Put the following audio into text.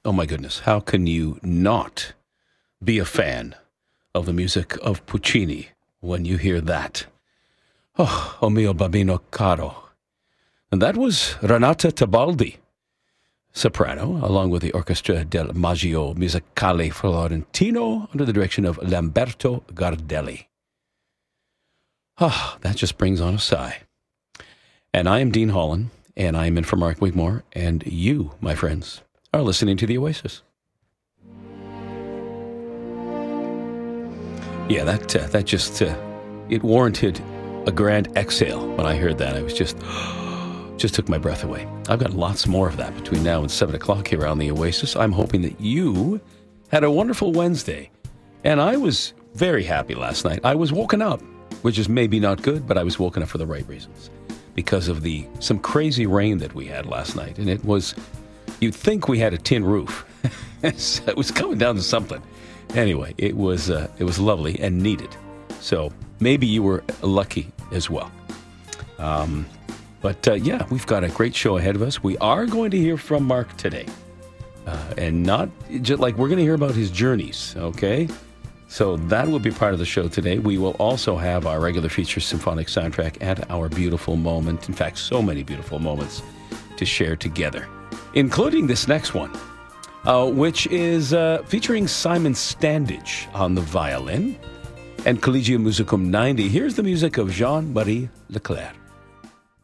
oh my goodness, how can you not be a fan of the music of Puccini when you hear that? Oh mio bambino caro. And that was Renata Tebaldi, soprano, along with the Orchestra del Maggio Musicale Florentino under the direction of Lamberto Gardelli. That just brings on a sigh. And I am Dean Holland, and I am in for Mark Wigmore, and you, my friends, are listening to The Oasis. Yeah, that just, it warranted a grand exhale when I heard that. I was just took my breath away. I've got lots more of that between now and 7 o'clock here on The Oasis. I'm hoping that you had a wonderful Wednesday. And I was very happy last night. I was woken up, which is maybe not good, but I was woken up for the right reasons. Because of some crazy rain that we had last night. And it was, you'd think we had a tin roof. It was coming down to something. Anyway, it was lovely and needed. So maybe you were lucky as well. But yeah, we've got a great show ahead of us. We are going to hear from Mark today. And not just like we're going to hear about his journeys, okay? So that will be part of the show today. We will also have our regular feature symphonic soundtrack and our beautiful moment. In fact, so many beautiful moments to share together, including this next one, which is featuring Simon Standage on the violin and Collegium Musicum 90. Here's the music of Jean-Marie Leclerc.